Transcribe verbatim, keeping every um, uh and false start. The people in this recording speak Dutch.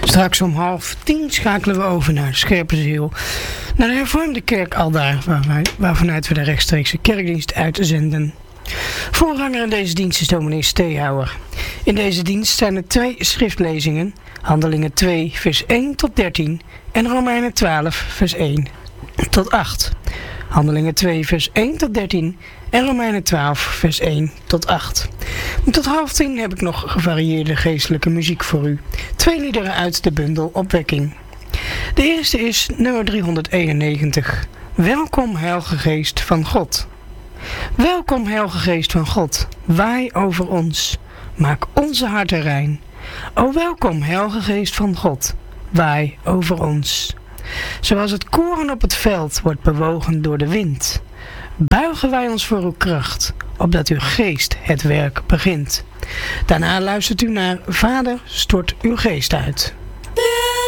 Straks om half tien schakelen we over naar Scherpenzeel, naar de hervormde kerk aldaar, waar wij, waarvanuit we de rechtstreekse kerkdienst uitzenden. Voorganger in deze dienst is dominee Steehouwer. In deze dienst zijn er twee schriftlezingen, Handelingen twee vers één tot dertien en Romeinen twaalf vers één tot acht. Handelingen twee vers één tot dertien en Romeinen twaalf vers één tot acht. Tot half tien heb ik nog gevarieerde geestelijke muziek voor u. Twee liederen uit de bundel Opwekking. De eerste is nummer driehonderdeenennegentig. Welkom Heilige Geest van God. Welkom Heilige Geest van God, waai over ons, maak onze harten rein. O welkom Heilige Geest van God, waai over ons. Zoals het koren op het veld wordt bewogen door de wind, buigen wij ons voor uw kracht, opdat uw geest het werk begint. Daarna luistert u naar Vader, stort uw geest uit.